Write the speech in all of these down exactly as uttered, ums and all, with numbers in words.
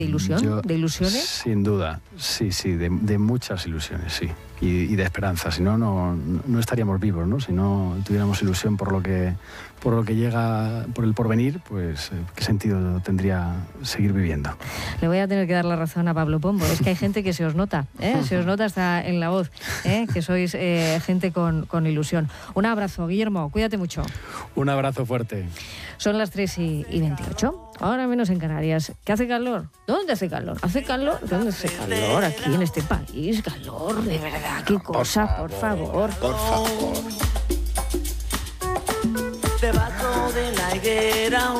¿De ilusión? Yo, ¿De ilusiones? Sin duda, sí, sí, de, de muchas ilusiones, sí. Y, y de esperanza, si no, no, no estaríamos vivos, ¿no? Si no tuviéramos ilusión por lo que, por lo que llega, por el porvenir, pues ¿qué sentido tendría seguir viviendo? Le voy a tener que dar la razón a Pablo Pombo. Es que hay gente que se os nota, ¿eh? Se os nota hasta en la voz, ¿eh? Que sois eh, gente con, con ilusión. Un abrazo, Guillermo, cuídate mucho. Un abrazo fuerte. Son las tres y veintiocho. Ahora menos en Canarias. ¿Qué hace calor? ¿Dónde hace calor? ¿Hace calor? ¿Dónde hace calor? Aquí en este país. Calor, de verdad. ¿Qué cosa? Por favor. Por favor. Debajo de la higuera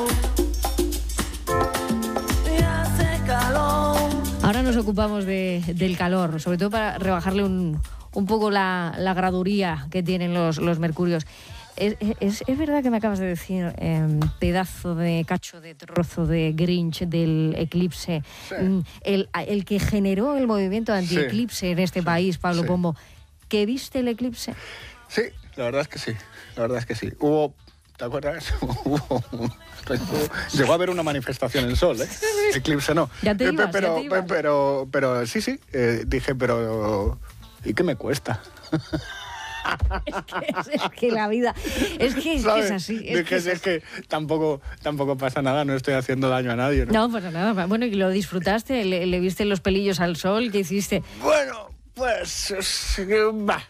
hace calor. Ahora nos ocupamos de, del calor, sobre todo para rebajarle un, un poco la, la graduría que tienen los, los mercurios. Es, es, es verdad que me acabas de decir, eh, pedazo de cacho de trozo de Grinch del eclipse, sí. el, el que generó el movimiento anti-eclipse sí. en este sí. país, Pablo sí. Pombo, ¿que viste el eclipse? Sí, la verdad es que sí, la verdad es que sí. Hubo, ¿te acuerdas? Hubo, llegó a haber una manifestación en Sol, ¿eh? Eclipse no. Ya te ibas, pero, ya te ibas. Pero, pero, pero sí, sí, eh, dije, pero ¿y qué me cuesta? Es que, es, es que la vida es que es, que es así es, Dije, que es, es que tampoco tampoco pasa nada, no estoy haciendo daño a nadie, ¿no? No pasa nada. Bueno, y lo disfrutaste, le, le viste los pelillos al sol, ¿qué hiciste? Bueno, pues va.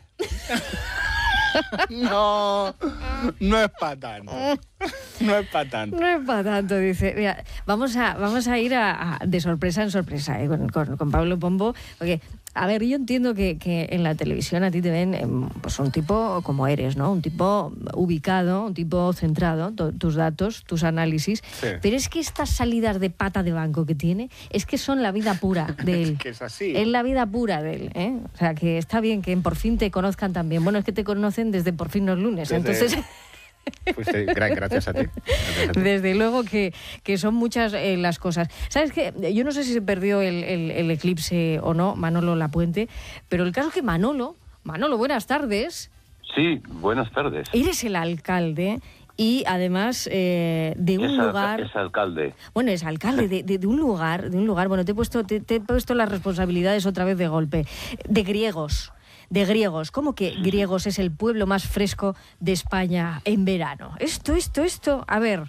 No, no es para tanto. No es para tanto. No es para tanto, dice. Mira, vamos a, vamos a ir a, a, de sorpresa en sorpresa eh, con, con, con Pablo Pombo, porque, a ver, yo entiendo que, que en la televisión a ti te ven eh, pues un tipo como eres, ¿no? Un tipo ubicado, un tipo centrado, to, tus datos, tus análisis, sí. Pero es que estas salidas de pata de banco que tiene, es que son la vida pura de él. Es que es así. Es la vida pura de él, ¿eh? O sea, que está bien que en Por Fin te conozcan también. Bueno, es que te conocen desde Por Fin los lunes, desde... entonces... Pues sí, gracias a ti. Gracias a ti. Desde luego que, que son muchas eh, las cosas. ¿Sabes qué? Yo no sé si se perdió el, el, el eclipse o no, Manolo Lapuente, pero el caso es que Manolo, Manolo, buenas tardes. Sí, buenas tardes. Eres el alcalde y además eh, de un es lugar... Es alcalde. Bueno, es alcalde de, de, de un lugar, de un lugar, bueno, te he puesto, te, te he puesto las responsabilidades otra vez de golpe, de griegos. De griegos, ¿cómo que Griegos es el pueblo más fresco de España en verano? Esto, esto, esto, a ver.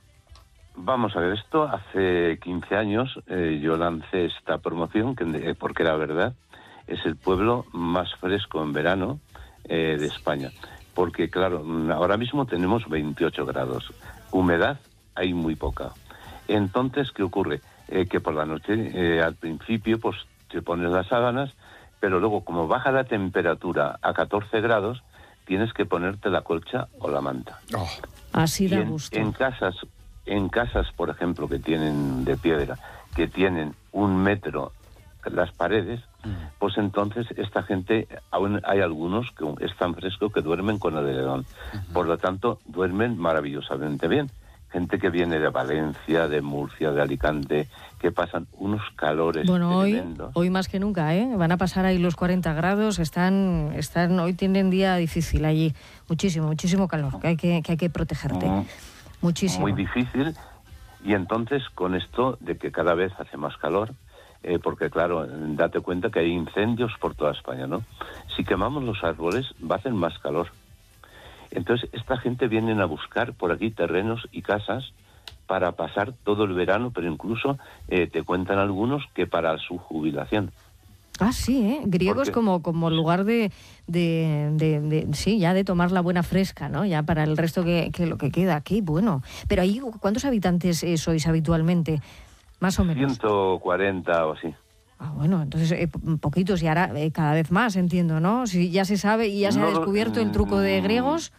Vamos a ver, esto hace quince años eh, yo lancé esta promoción, que, eh, porque era verdad, es el pueblo más fresco en verano eh, de España. Porque, claro, ahora mismo tenemos veintiocho grados, humedad hay muy poca. Entonces, ¿qué ocurre? Eh, que por la noche, eh, al principio, pues te pones las sábanas, pero luego, como baja la temperatura a catorce grados, tienes que ponerte la colcha o la manta. Oh, así da en, gusto. En casas, en casas, por ejemplo, que tienen de piedra, que tienen un metro las paredes, mm. pues entonces esta gente, aún hay algunos que es tan fresco que duermen con el edredón. Uh-huh. Por lo tanto, duermen maravillosamente bien. Gente que viene de Valencia, de Murcia, de Alicante, que pasan unos calores bueno, tremendos. Hoy, hoy más que nunca, ¿eh? Van a pasar ahí los cuarenta grados, están, están, hoy tienen día difícil allí. Muchísimo, muchísimo calor, que hay que, que, hay que protegerte. Mm, muchísimo. Muy difícil. Y entonces, con esto de que cada vez hace más calor, eh, porque claro, date cuenta que hay incendios por toda España, ¿no? Si quemamos los árboles, va a hacer más calor. Entonces, esta gente viene a buscar por aquí terrenos y casas para pasar todo el verano, pero incluso eh, te cuentan algunos que para su jubilación. Ah, sí, ¿eh? Griegos como, como lugar de, de, de, de, sí, ya de tomar la buena fresca, ¿no? Ya para el resto que, que lo que queda aquí, bueno. Pero ahí, ¿cuántos habitantes eh, sois habitualmente? Más o menos. ciento cuarenta o así. Ah, bueno, entonces eh, poquitos y ahora eh, cada vez más, entiendo, ¿no? Si ya se sabe y ya se no, ha descubierto el truco de griegos.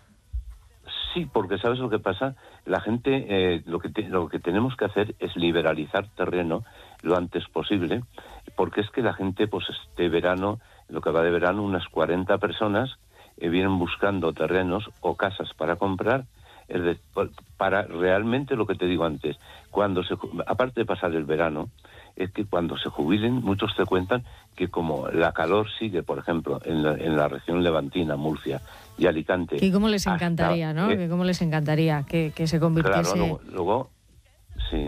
Sí, porque ¿sabes lo que pasa? La gente, eh, lo que te, lo que tenemos que hacer es liberalizar terreno lo antes posible, porque es que la gente, pues este verano, lo que va de verano, unas cuarenta personas eh, vienen buscando terrenos o casas para comprar, es de, para realmente lo que te digo antes, cuando se, aparte de pasar el verano, es que cuando se jubilen, muchos te cuentan que como la calor sigue, por ejemplo, en la, en la región levantina, Murcia y Alicante... Y cómo les encantaría, hasta, ¿no? Eh, que cómo les encantaría que, que se convirtiese... Claro, luego, luego, sí,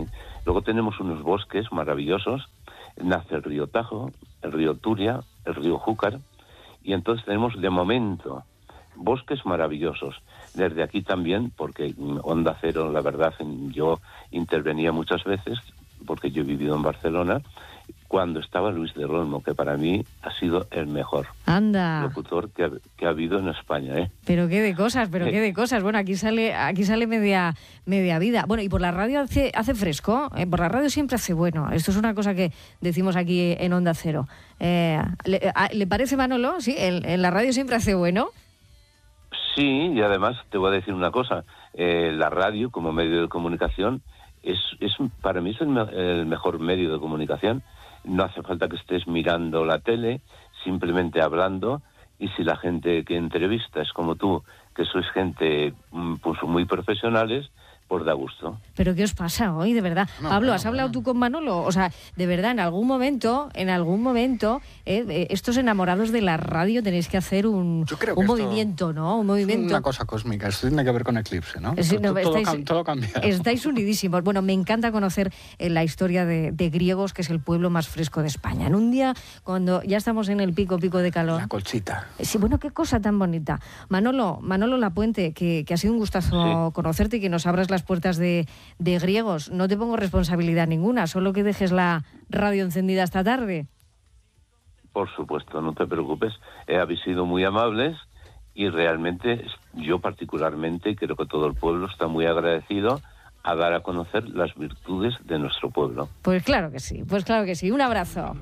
Luego tenemos unos bosques maravillosos, nace el río Tajo, el río Turia, el río Júcar, y entonces tenemos de momento bosques maravillosos. Desde aquí también, porque Onda Cero, la verdad, yo intervenía muchas veces, porque yo he vivido en Barcelona, cuando estaba Luis del Olmo, que para mí ha sido el mejor Anda. locutor que ha, que ha habido en España, ¿eh? Pero qué de cosas, pero Sí. qué de cosas. Bueno, aquí sale aquí sale media media vida. Bueno, y por la radio hace, hace fresco, eh, por la radio siempre hace bueno. Esto es una cosa que decimos aquí en Onda Cero. Eh, ¿le, a- ¿Le parece, Manolo? Sí, en, en la radio siempre hace bueno. Sí, y además te voy a decir una cosa, eh, la radio como medio de comunicación es, es para mí es el, me- el mejor medio de comunicación. No hace falta que estés mirando la tele, simplemente hablando, y si la gente que entrevista es como tú, que sois gente mm, pues muy profesionales, pues da gusto. ¿Pero qué os pasa hoy, de verdad? No, Pablo, bueno, ¿has hablado bueno. tú con Manolo? O sea, de verdad, en algún momento, en algún momento, eh, eh, estos enamorados de la radio tenéis que hacer un, Yo creo que un esto movimiento, ¿no? Un movimiento. Una cosa cósmica, esto tiene que ver con Eclipse, ¿no? Sí, no, todo, todo estáis- cam- todo cambia. Estáis unidísimos. Bueno, me encanta conocer eh, la historia de, de Griegos, que es el pueblo más fresco de España. En un día, cuando ya estamos en el pico, pico de calor. La colchita. Sí, bueno, qué cosa tan bonita. Manolo, Manolo Lapuente, que, que ha sido un gustazo Sí. conocerte y que nos abras las puertas de, de Griegos. No te pongo responsabilidad ninguna, solo que dejes la radio encendida esta tarde. Por supuesto, no te preocupes. Eh, habéis sido muy amables y realmente yo particularmente, y creo que todo el pueblo está muy agradecido a dar a conocer las virtudes de nuestro pueblo. Pues claro que sí, pues claro que sí. Un abrazo.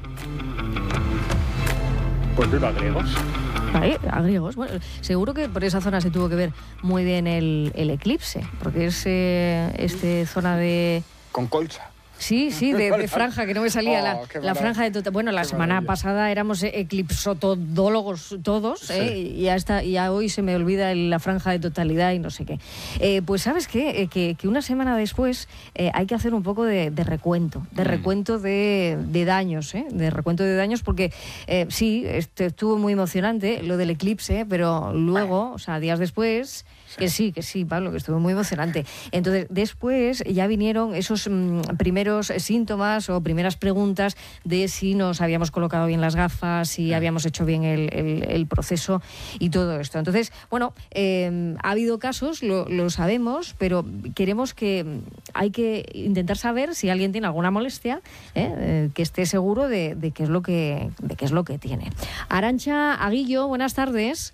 Pues viva griegos. Ahí, a Griegos. Bueno, seguro que por esa zona se tuvo que ver muy bien el, el eclipse, porque es eh, este zona de... Con colcha. Sí, sí, de, de franja, que no me salía Oh, la, qué la maravilla. franja de... Tota- Bueno, la Qué semana maravilla. pasada éramos eclipsotodólogos todos, Sí. ¿eh? y ya está, y ya hoy se me olvida el- la franja de totalidad y no sé qué. Eh, pues ¿sabes qué? Eh, que, que una semana después eh, hay que hacer un poco de, de recuento, de Mm. recuento de, de daños, ¿eh? De recuento de daños, porque eh, sí, este, estuvo muy emocionante lo del eclipse, pero luego, o sea, días después... Que sí, que sí, Pablo, que estuvo muy emocionante. Entonces, después ya vinieron esos mm, primeros síntomas o primeras preguntas de si nos habíamos colocado bien las gafas, si habíamos hecho bien el, el- el proceso y todo esto. Entonces, bueno, eh, ha habido casos, lo, lo sabemos, pero queremos que mm, hay que intentar saber si alguien tiene alguna molestia, ¿eh? Eh, que esté seguro de, de qué es lo que, de qué es lo que tiene. Arantxa Aguillo, buenas tardes.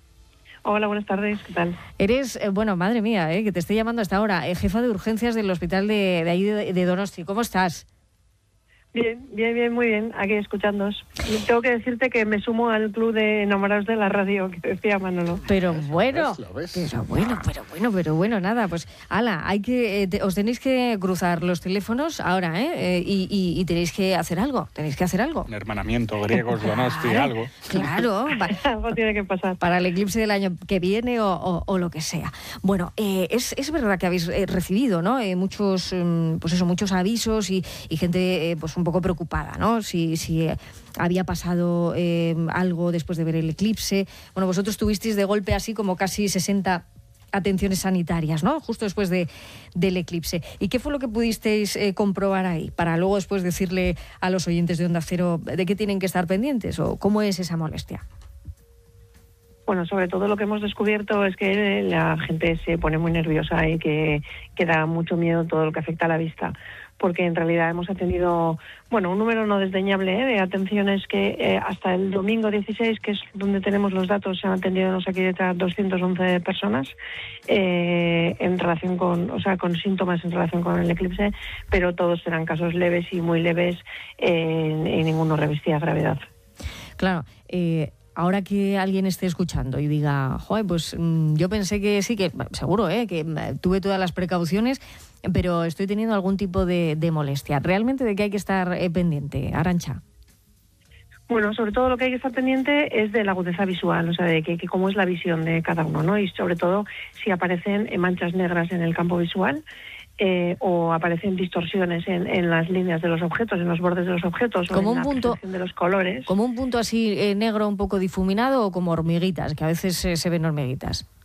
Hola, buenas tardes, ¿qué tal? Eres, eh, bueno, madre mía, eh, que te estoy llamando hasta ahora, eh, jefa de urgencias del hospital de, de ahí de, de Donosti. ¿Cómo estás? Bien, bien, bien, muy bien, aquí escuchándoos. Y tengo que decirte que me sumo al club de enamorados de la radio que decía Manolo. Pero bueno, ves, lo ves. pero bueno, pero bueno, pero bueno, nada, pues, ala, hay que, eh, te- os tenéis que cruzar los teléfonos ahora, ¿eh? Eh, y, y- y tenéis que hacer algo, tenéis que hacer algo. Un hermanamiento, griegos, Donosti, Claro, algo. Claro, va- Algo tiene que pasar. para el eclipse del año que viene o, o- o lo que sea. Bueno, eh, es, es verdad que habéis eh, recibido, ¿no? Eh, muchos, mm, pues eso, muchos avisos y, y gente, eh, pues un poco preocupada, ¿no? Si, si eh, había pasado eh, algo después de ver el eclipse. Bueno, vosotros tuvisteis de golpe así como casi sesenta atenciones sanitarias, ¿no? Justo después de, del eclipse. ¿Y qué fue lo que pudisteis eh, comprobar ahí? Para luego después decirle a los oyentes de Onda Cero de qué tienen que estar pendientes o cómo es esa molestia. Bueno, sobre todo lo que hemos descubierto es que la gente se pone muy nerviosa y que, que da mucho miedo todo lo que afecta a la vista, porque en realidad hemos atendido, bueno, un número no desdeñable ¿eh? de atenciones que eh, hasta el domingo dieciséis, que es donde tenemos los datos, se han atendido en Osakidetza doscientas once personas eh, en relación con, o sea, con síntomas en relación con el eclipse, pero todos eran casos leves y muy leves eh, y ninguno revestía gravedad. Claro, eh, ahora que alguien esté escuchando y diga, joder, pues mmm, yo pensé que sí, que seguro, ¿eh? que mm, tuve todas las precauciones, pero estoy teniendo algún tipo de, de molestia. ¿Realmente de qué hay que estar eh, pendiente, Arantxa? Bueno, sobre todo lo que hay que estar pendiente es de la agudeza visual, o sea, de que, que cómo es la visión de cada uno, ¿no? Y sobre todo si aparecen manchas negras en el campo visual eh, o aparecen distorsiones en, en las líneas de los objetos, en los bordes de los objetos o Como en un la punto- percepción de los colores. ¿Como un punto así eh, negro un poco difuminado o como hormiguitas, que a veces eh, se ven hormiguitas?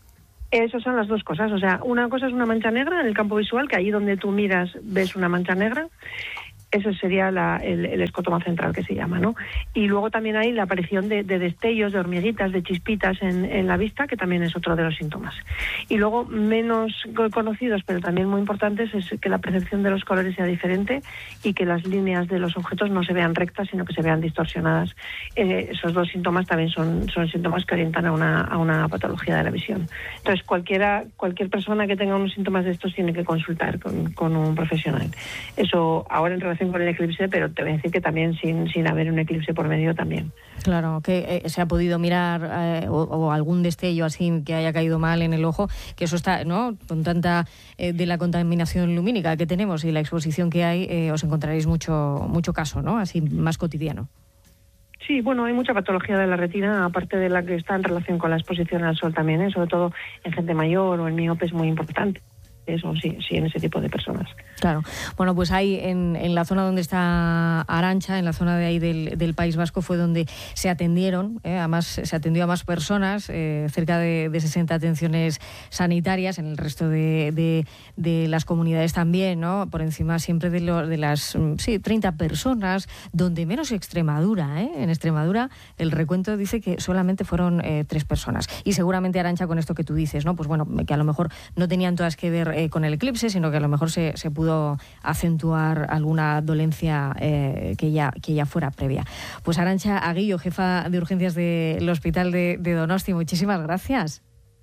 Esas son las dos cosas. O sea, una cosa es una mancha negra en el campo visual, que allí donde tú miras ves una mancha negra. Ese sería la, el, el escotoma central, que se llama, ¿no? Y luego también hay la aparición de, de destellos, de hormiguitas, de chispitas en, en la vista, que también es otro de los síntomas. Y luego, menos conocidos, pero también muy importantes, es que la percepción de los colores sea diferente y que las líneas de los objetos no se vean rectas, sino que se vean distorsionadas. Eh, esos dos síntomas también son, son síntomas que orientan a una, a una patología de la visión. Entonces, cualquiera, cualquier persona que tenga unos síntomas de estos tiene que consultar con, con un profesional. Eso ahora en relación con el eclipse, pero te voy a decir que también sin, sin haber un eclipse por medio también. Claro, que eh, se ha podido mirar eh, o, o algún destello así que haya caído mal en el ojo, que eso está, ¿no? Con tanta eh, de la contaminación lumínica que tenemos y la exposición que hay, eh, os encontraréis mucho, mucho caso, ¿no? Así más cotidiano. Sí, bueno, hay mucha patología de la retina, aparte de la que está en relación con la exposición al sol también, ¿eh? Sobre todo en gente mayor o en miopes, muy importante. Eso sí, sí, en ese tipo de personas. Claro. Bueno, pues ahí en, en la zona donde está Arantxa, en la zona de ahí del, del País Vasco, fue donde se atendieron, eh, además se atendió a más personas, eh, cerca de, de sesenta atenciones sanitarias, en el resto de, de, de las comunidades también, ¿no? Por encima siempre de, lo, de las sí, treinta personas, donde menos Extremadura, ¿eh? En Extremadura el recuento dice que solamente fueron eh, tres personas. Y seguramente, Arantxa, con esto que tú dices, ¿no? Pues bueno, que a lo mejor no tenían todas que ver Eh, con el eclipse, sino que a lo mejor se, se pudo acentuar alguna dolencia eh, que, ya, que ya fuera previa. Pues Arantxa Aguillo, jefa de urgencias del Hospital de, de Donosti, muchísimas gracias.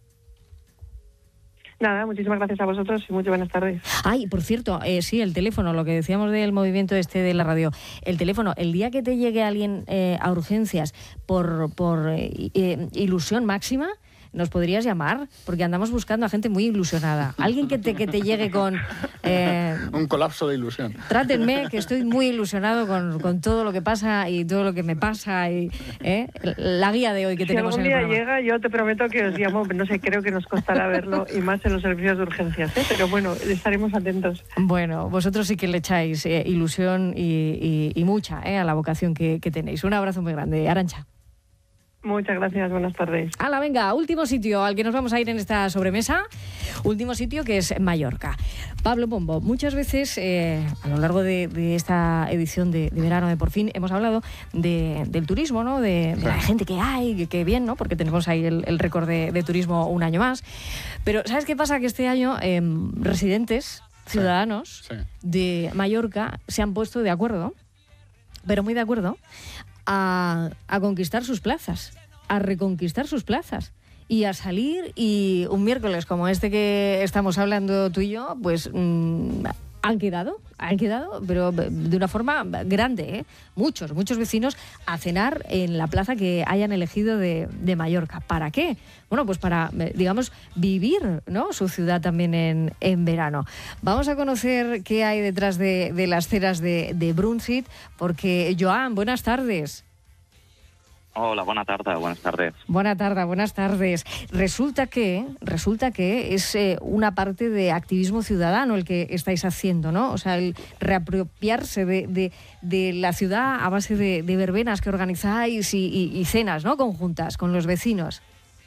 Nada, muchísimas gracias a vosotros y muy buenas tardes. Ay, por cierto, eh, sí, el teléfono, lo que decíamos del movimiento este de la radio, el teléfono, el día que te llegue alguien eh, a urgencias por, por eh, eh, ilusión máxima, ¿nos podrías llamar? Porque andamos buscando a gente muy ilusionada. Alguien que te, que te llegue con... Eh, un colapso de ilusión. Trátenme, que estoy muy ilusionado con, con todo lo que pasa y todo lo que me pasa. Y eh, la guía de hoy que si tenemos en el programa. Si programa. algún día llega, yo te prometo que os llamo. No sé, creo que nos costará verlo, y más en los servicios de urgencias, ¿eh? Pero bueno, estaremos atentos. Bueno, vosotros sí que le echáis eh, ilusión y, y, y mucha eh, a la vocación que, que tenéis. Un abrazo muy grande, Arantxa. Muchas gracias, buenas tardes. Hala, venga, último sitio al que nos vamos a ir en esta sobremesa. Último sitio, que es Mallorca. Pablo Pombo, muchas veces eh, a lo largo de, de esta edición de, de verano de Por Fin hemos hablado de, del turismo, ¿no? De, de la gente que hay, que, que bien, ¿no? Porque tenemos ahí el, el récord de, de turismo un año más. Pero ¿sabes qué pasa? Que este año eh, residentes, ciudadanos sí, sí. de Mallorca se han puesto de acuerdo, pero muy de acuerdo, A, a conquistar sus plazas, a reconquistar sus plazas y a salir, y un miércoles como este que estamos hablando tú y yo, pues mmm, han quedado, han quedado, pero de una forma grande, ¿eh? Muchos, muchos vecinos a cenar en la plaza que hayan elegido de, de Mallorca. ¿Para qué? Bueno, pues para, digamos, vivir, ¿no? Su ciudad también en, en verano. Vamos a conocer qué hay detrás de, de las ceras de, de Brunsit, porque, Joan, buenas tardes. Hola, buenas tardes, buenas tardes. Buenas tardes, buenas tardes. Resulta que, resulta que es eh, una parte de activismo ciudadano el que estáis haciendo, ¿no? O sea, el reapropiarse de, de, de la ciudad a base de, de verbenas que organizáis y, y, y cenas, ¿no? Conjuntas con los vecinos.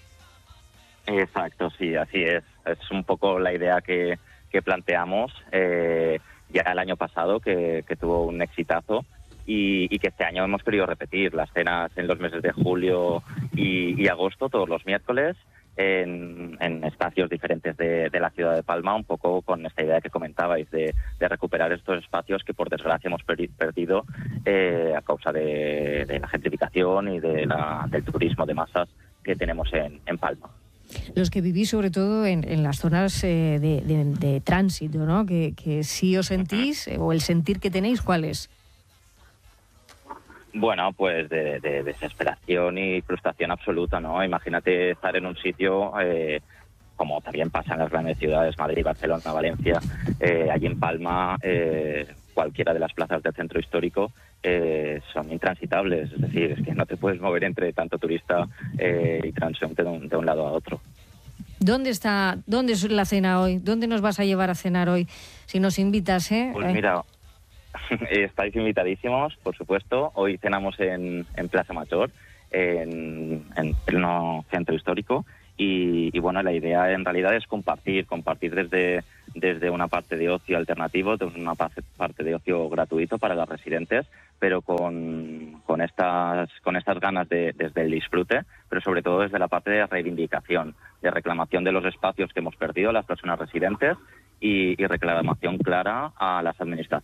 Exacto, sí, así es. Es un poco la idea que, que planteamos eh, ya el año pasado, que, que tuvo un exitazo. Y, y que este año hemos querido repetir las cenas en los meses de julio y, y agosto, todos los miércoles, en, en espacios diferentes de, de la ciudad de Palma, un poco con esta idea que comentabais de, de recuperar estos espacios que por desgracia hemos perdido eh, a causa de, de la gentrificación y de la, del turismo de masas que tenemos en, en Palma. Los que vivís sobre todo en, en las zonas eh, de, de, de tránsito, ¿no? Que, que sí os sentís, eh, o el sentir que tenéis, ¿cuál es? Bueno, pues de, de desesperación y frustración absoluta, ¿no? Imagínate estar en un sitio, eh, como también pasa en las grandes ciudades, Madrid, Barcelona, Valencia, eh, allí en Palma, eh, cualquiera de las plazas del centro histórico eh, son intransitables, es decir, es que no te puedes mover entre tanto turista eh, y transeúnte de un, de un lado a otro. ¿Dónde está, dónde es la cena hoy? ¿Dónde nos vas a llevar a cenar hoy? Si nos invitas, ¿eh? Pues mira... Estáis invitadísimos, por supuesto. Hoy cenamos en, en Plaza Mayor, en, en pleno centro histórico, Y, y bueno, la idea en realidad es compartir, compartir desde, desde una parte de ocio alternativo, desde una parte de ocio gratuito para los residentes, pero con, con, estas, con estas ganas de, desde el disfrute, pero sobre todo desde la parte de reivindicación, de reclamación de los espacios que hemos perdido las personas residentes y, y reclamación clara a las administraciones